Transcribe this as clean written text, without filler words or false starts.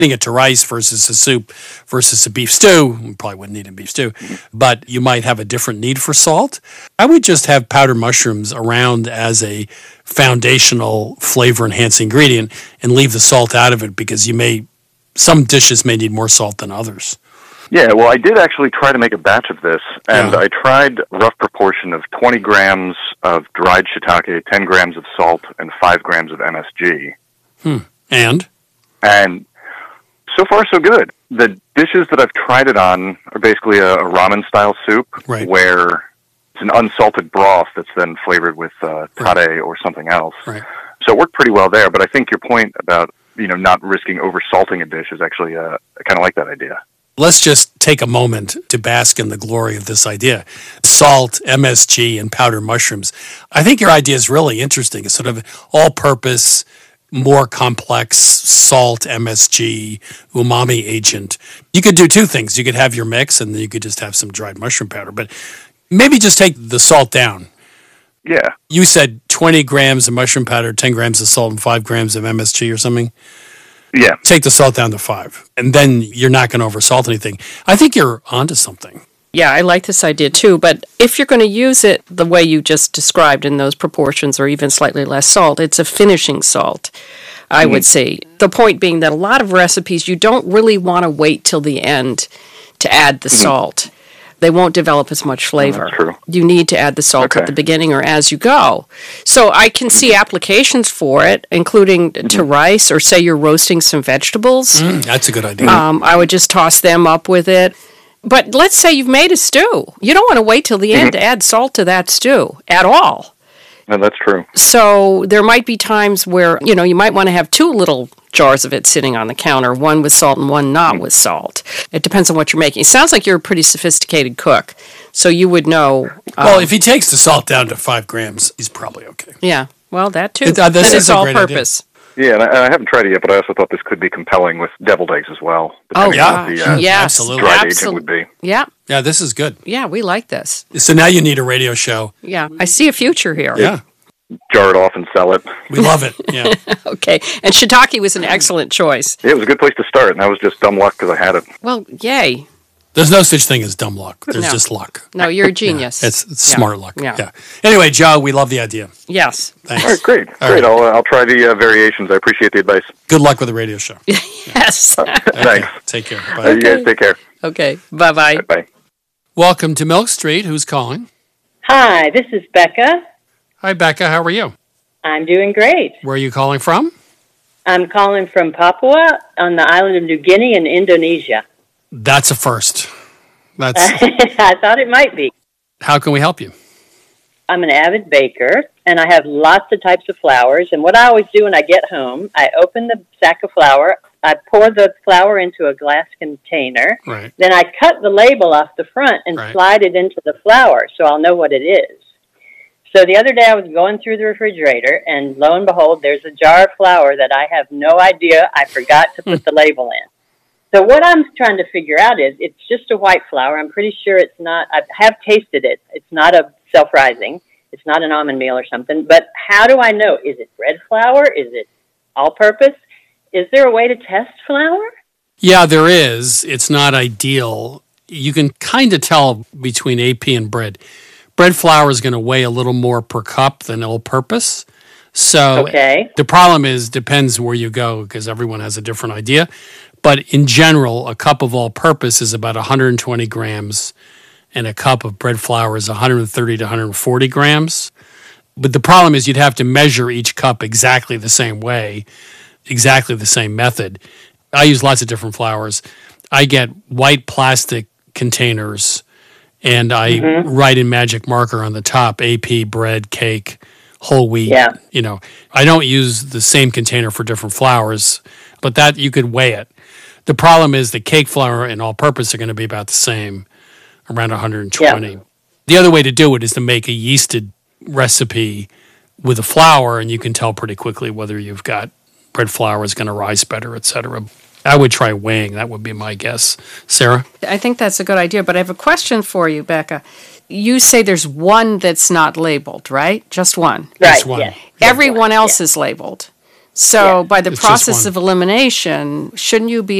it to rice versus a soup versus a beef stew. You probably wouldn't need a beef stew, but you might have a different need for salt. I would just have powdered mushrooms around as a foundational flavor enhancing ingredient and leave the salt out of it because some dishes may need more salt than others. Yeah, well, I did actually try to make a batch of this, and I tried a rough proportion of 20 grams of dried shiitake, 10 grams of salt, and 5 grams of MSG. And so far, so good. The dishes that I've tried it on are basically a ramen-style soup, where it's an unsalted broth that's then flavored with tare or something else. Right. So it worked pretty well there, but I think your point about not risking over-salting a dish is actually, I kind of like that idea. Let's just take a moment to bask in the glory of this idea. Salt, MSG, and powdered mushrooms. I think your idea is really interesting. It's sort of all-purpose, more complex salt, MSG, umami agent. You could do two things. You could have your mix, and then you could just have some dried mushroom powder. But maybe just take the salt down. Yeah. You said 20 grams of mushroom powder, 10 grams of salt, and 5 grams of MSG or something? Yeah. Take the salt down to 5, and then you're not going to oversalt anything. I think you're onto something. Yeah, I like this idea too, but if you're going to use it the way you just described in those proportions or even slightly less salt, it's a finishing salt, I would say. The point being that a lot of recipes, you don't really want to wait till the end to add the salt. They won't develop as much flavor. That's true. You need to add the salt at the beginning or as you go. So I can see applications for it, including to rice, or say you're roasting some vegetables. That's a good idea. I would just toss them up with it. But let's say you've made a stew. You don't want to wait till the end to add salt to that stew at all. No, that's true. So there might be times where, you might want to have 2 little jars of it sitting on the counter, one with salt and one not with salt. It depends on what you're making. It sounds like you're a pretty sophisticated cook, so you would know. Well, if he takes the salt down to 5 grams, he's probably okay. Yeah, well, that too. This is all purpose. Yeah, and I haven't tried it yet, but I also thought this could be compelling with deviled eggs as well. Oh, yeah. Yes, absolutely. Dried agent would be. Yeah. Yeah, this is good. Yeah, we like this. So now you need a radio show. Yeah, I see a future here. Yeah. Jar it off and sell it. We love it. Yeah. Okay. And shiitake was an excellent choice. Yeah, it was a good place to start, and that was just dumb luck because I had it. Well, yay. There's no such thing as dumb luck. There's just luck. No, you're a genius. Yeah, it's smart luck. Yeah. Anyway, Joe, we love the idea. Yes. Thanks. All right, great. All right. I'll try the variations. I appreciate the advice. Good luck with the radio show. Yes. Thanks. Take care. Bye. You guys take care. Okay. Bye-bye. Bye. Welcome to Milk Street. Who's calling? Hi, this is Becca. Hi, Becca. How are you? I'm doing great. Where are you calling from? I'm calling from Papua on the island of New Guinea in Indonesia. That's a first. I thought it might be. How can we help you? I'm an avid baker, and I have lots of types of flours. And what I always do when I get home, I open the sack of flour, I pour the flour into a glass container, Right. then I cut the label off the front and slide it into the flour so I'll know what it is. So the other day I was going through the refrigerator, and lo and behold, there's a jar of flour that I have no idea I forgot to put the label in. So what I'm trying to figure out is, it's just a white flour. I'm pretty sure it's not, I have tasted it. It's not a self-rising. It's not an almond meal or something. But how do I know? Is it bread flour? Is it all-purpose? Is there a way to test flour? Yeah, there is. It's not ideal. You can kind of tell between AP and bread. Bread flour is going to weigh a little more per cup than all-purpose. So the problem is, depends where you go, because everyone has a different idea. But in general, a cup of all-purpose is about 120 grams, and a cup of bread flour is 130 to 140 grams. But the problem is you'd have to measure each cup exactly the same way, exactly the same method. I use lots of different flours. I get white plastic containers, and I write in magic marker on the top, AP, bread, cake, whole wheat. Yeah. I don't use the same container for different flours, but that you could weigh it. The problem is the cake flour and all-purpose are going to be about the same, around 120. Yeah. The other way to do it is to make a yeasted recipe with a flour, and you can tell pretty quickly whether you've got bread flour is going to rise better, etc. I would try weighing. That would be my guess. Sarah? I think that's a good idea, but I have a question for you, Becca. You say there's one that's not labeled, right? Just one. Right, Just one. yes. Everyone else is labeled. So by the process of elimination, shouldn't you be